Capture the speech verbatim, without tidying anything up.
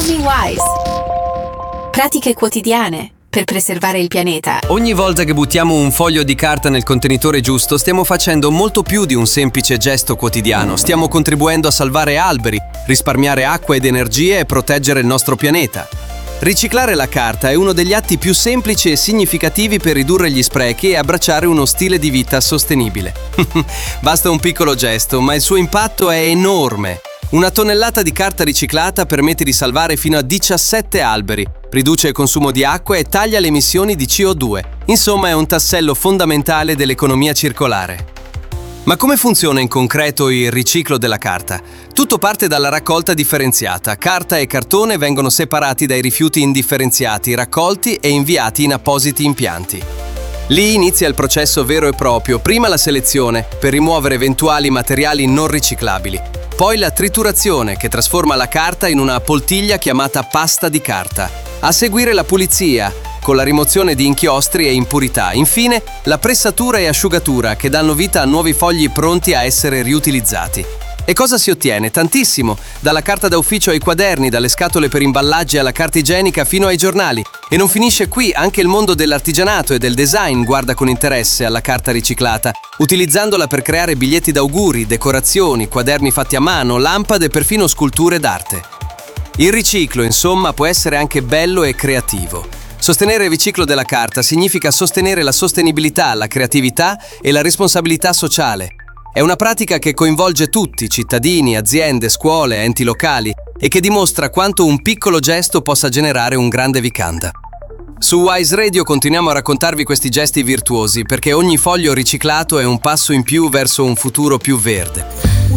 Cosmi Wise. Pratiche quotidiane per preservare il pianeta. Ogni volta che buttiamo un foglio di carta nel contenitore giusto, stiamo facendo molto più di un semplice gesto quotidiano. Stiamo contribuendo a salvare alberi, risparmiare acqua ed energia e proteggere il nostro pianeta. Riciclare la carta è uno degli atti più semplici e significativi per ridurre gli sprechi e abbracciare uno stile di vita sostenibile. Basta un piccolo gesto, ma il suo impatto è enorme. Una tonnellata di carta riciclata permette di salvare fino a diciassette alberi, riduce il consumo di acqua e taglia le emissioni di C O due. Insomma, è un tassello fondamentale dell'economia circolare. Ma come funziona in concreto il riciclo della carta? Tutto parte dalla raccolta differenziata. Carta e cartone vengono separati dai rifiuti indifferenziati, raccolti e inviati in appositi impianti. Lì inizia il processo vero e proprio. Prima la selezione, per rimuovere eventuali materiali non riciclabili. Poi la triturazione, che trasforma la carta in una poltiglia chiamata pasta di carta. A seguire la pulizia, con la rimozione di inchiostri e impurità. Infine, la pressatura e asciugatura, che danno vita a nuovi fogli pronti a essere riutilizzati. E cosa si ottiene? Tantissimo, dalla carta da ufficio ai quaderni, dalle scatole per imballaggi alla carta igienica fino ai giornali. E non finisce qui, anche il mondo dell'artigianato e del design guarda con interesse alla carta riciclata, utilizzandola per creare biglietti d'auguri, decorazioni, quaderni fatti a mano, lampade e perfino sculture d'arte. Il riciclo, insomma, può essere anche bello e creativo. Sostenere il riciclo della carta significa sostenere la sostenibilità, la creatività e la responsabilità sociale. È una pratica che coinvolge tutti, cittadini, aziende, scuole, enti locali, e che dimostra quanto un piccolo gesto possa generare un grande vicanda. Su Wise Radio continuiamo a raccontarvi questi gesti virtuosi, perché ogni foglio riciclato è un passo in più verso un futuro più verde.